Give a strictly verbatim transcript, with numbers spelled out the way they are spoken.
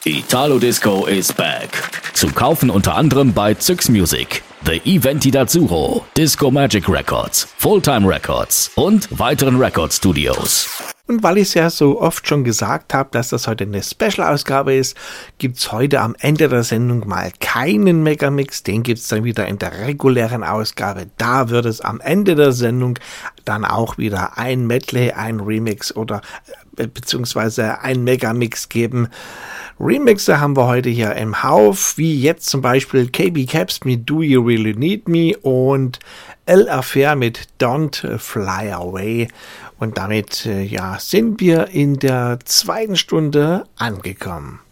Italo Disco is back. Zu kaufen unter anderem bei Zyx Music, The Eventi d'Azzurro, Disco Magic Records, Fulltime Records und weiteren Record Studios. Und weil ich es ja so oft schon gesagt habe, dass das heute eine Special-Ausgabe ist, gibt's heute am Ende der Sendung mal keinen Megamix. Den gibt's dann wieder in der regulären Ausgabe. Da wird es am Ende der Sendung dann auch wieder ein Medley, ein Remix oder äh, beziehungsweise ein Megamix geben. Remixe haben wir heute hier im Hauf, wie jetzt zum Beispiel K B Caps mit Do You Really Need Me und El Affair mit Don't Fly Away. Und damit äh, ja, sind wir in der zweiten Stunde angekommen.